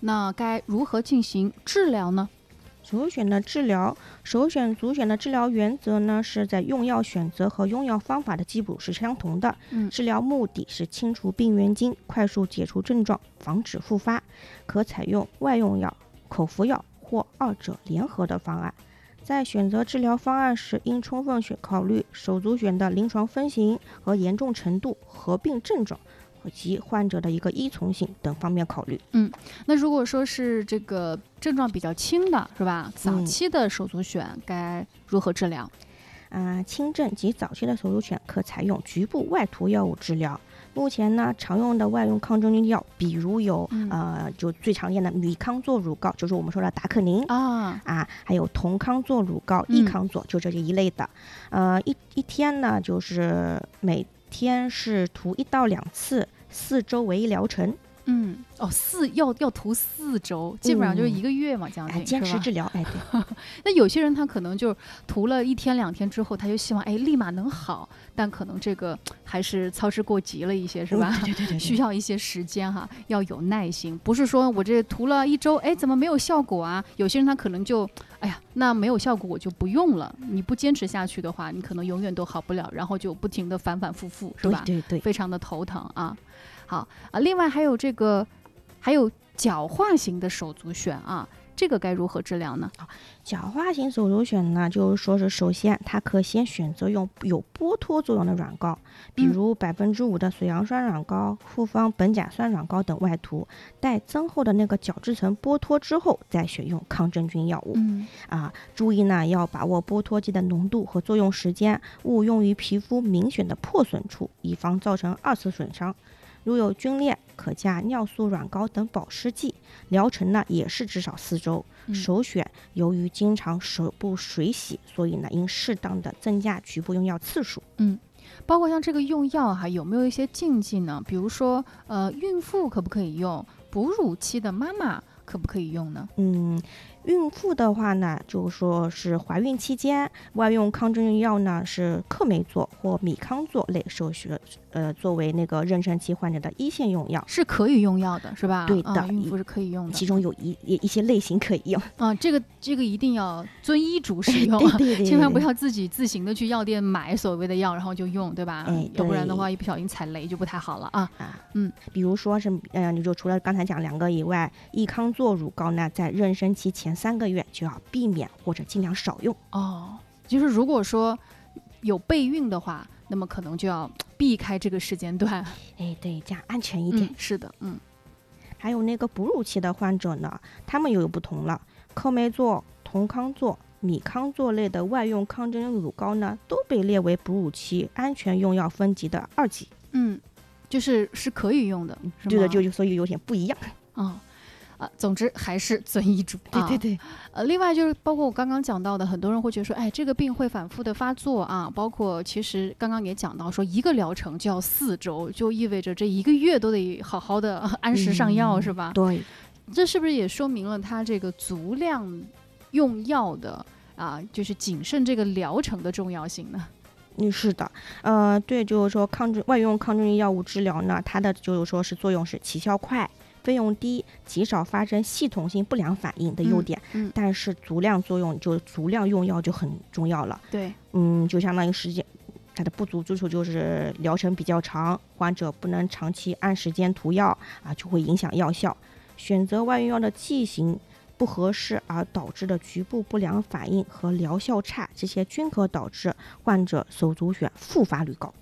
那该如何进行治疗呢？ 首选的治疗，首选足癣的治疗原则呢，是在用药选择和用药方法的基础是相同的。治疗目的是清除病原菌，快速解除症状，防止复发，可采用外用药、口服药或二者联合的方案。在选择治疗方案时，应充分考虑手足癣的临床分型和严重程度、合并症状以及患者的一个依从性等方面考虑。 那如果说是这个症状比较轻的，是吧？早期的手足癣该如何治疗？ 轻症及早期的手足癣可采用局部外涂药物治疗。目前呢，常用的外用抗真菌药，比如有就最常见的米康唑乳膏，就是我们说的达克宁还有酮康唑乳膏、益康唑，就这一类的。一天呢，就是每天是涂1到2次，4周为一疗程。 要涂4周，基本上就是1个月嘛，将近坚持治疗。对。 那有些人他可能就涂了1天2天之后，他就希望立马能好，但可能这个还是操之过急了一些，是吧？ 对， 需要一些时间哈，要有耐心，不是说我这涂了1周，怎么没有效果啊？有些人他可能就那没有效果我就不用了。你不坚持下去的话，你可能永远都好不了，然后就不停的反反复复，是吧？ 对， 非常的头疼啊。好另外还有角化型的手足癣这个该如何治疗呢？ 角化型手足癣呢，就是说是首先它可先选择用有剥脱作用的软膏，比如5%的水杨酸软膏、复方苯甲酸软膏等外涂，待增厚的那个角质层剥脱之后，再选用抗真菌药物。注意呢，要把握剥脱剂的浓度和作用时间，勿用于皮肤明显的破损处，以防造成2次损伤。如有皲裂，可加尿素软膏等保湿剂，疗程呢也是至少4周。首选由于经常手部水洗，所以呢应适当的增加局部用药次数。 包括像这个用药有没有一些禁忌呢？比如说孕妇可不可以用？哺乳期的妈妈可不可以用呢？ 孕妇的话呢，就是说是怀孕期间外用抗真菌药呢是克梅唑或米康唑类首选，作为那个妊娠期患者的1线用药， 是可以用药的，是吧？ 对的， 孕妇是可以用的， 其中有一些类型可以用这个一定要遵医嘱使用对， 千万不要自己自行的去药店买所谓的药然后就用，对吧？要不然的话一不小心踩雷就不太好了比如说是你就除了刚才讲2个以外，益康唑乳膏呢，在妊娠期前3个月就要避免或者尽量少用。 就是如果说有备孕的话，那么可能就要避开这个时间段。 对，这样安全一点。 是的。 还有那个哺乳期的患者呢，他们又有不同了。克梅唑、酮康唑、米康唑类的外用抗真菌乳膏呢，都被列为哺乳期安全用药分级的2级。 就是可以用的，是吗？ 对的，就所以有点不一样。 总之还是遵医嘱。 对。 另外就是包括我刚刚讲到的，很多人会觉得说，这个病会反复的发作包括其实刚刚也讲到说，1个疗程就要4周，就意味着这1个月都得好好的按时上药，是吧？ 对。 这是不是也说明了他这个足量用药的就是谨慎这个疗程的重要性呢？ 是的，对，就是说外用抗真菌药物治疗呢，它的就是说是作用是起效快、费用低、极少发生系统性不良反应的优点。但是足量用药就很重要了。 对， 就相当于时间它的不足之处就是疗程比较长，患者不能长期按时间涂药就会影响药效。选择外用药的剂型不合适而导致的局部不良反应和疗效差，这些均可导致患者手足癣复发率高。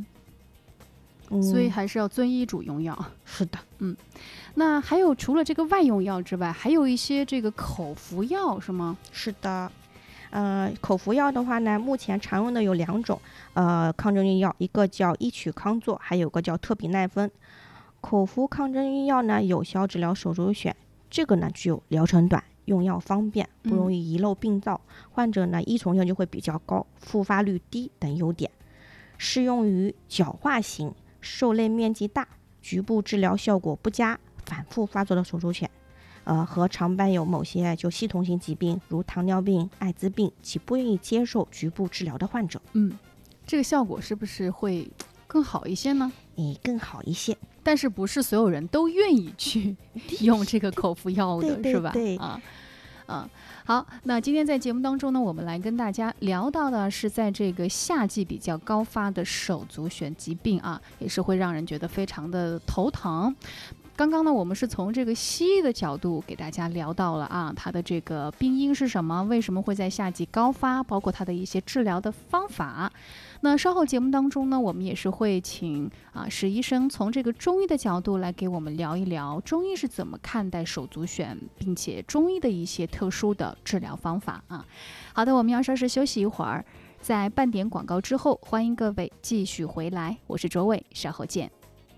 所以还是要遵医嘱用药。 是的。 那还有除了这个外用药之外，还有一些这个口服药是吗？ 是的。口服药的话呢，目前常用的有2种抗真菌药，一个叫伊曲康唑，还有个叫特比奈芬。口服抗真菌药呢，有效治疗手足癣，这个呢具有疗程短、用药方便、不容易遗漏病灶，患者呢依从性就会比较高，复发率低等优点。适用于角化型、受类面积大、局部治疗效果不佳、反复发作的手足癣，和常伴有某些就系统性疾病，如糖尿病、艾滋病，其不愿意接受局部治疗的患者。 这个效果是不是会更好一些呢？ 更好一些， 但是不是所有人都愿意去用这个口服药的， 对是吧？ 对好，那今天在节目当中呢，我们来跟大家聊到的是在这个夏季比较高发的手足癣疾病啊，也是会让人觉得非常的头疼。刚刚呢，我们是从这个西医的角度给大家聊到了啊，它的这个病因是什么，为什么会在夏季高发，包括它的一些治疗的方法。那稍后节目当中呢，我们也是会请史医生从这个中医的角度来给我们聊一聊中医是怎么看待手足癣，并且中医的一些特殊的治疗方法啊。好的，我们要稍事休息一会儿，在半点广告之后，欢迎各位继续回来，我是卓伟，稍后见。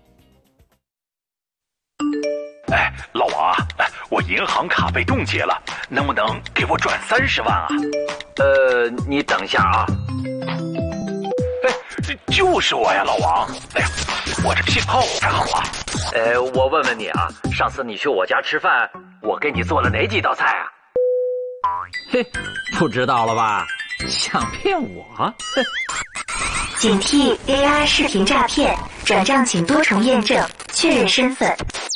哎，老王啊，我银行卡被冻结了，能不能给我转30万啊？ 你等一下啊。 哎，就是我呀，老王。哎呀，我这信号不太好啊。 我问问你啊，上次你去我家吃饭，我给你做了哪几道菜啊？嘿，不知道了吧？想骗我？ 警惕 AI 视频诈骗，转账请多重验证，确认身份。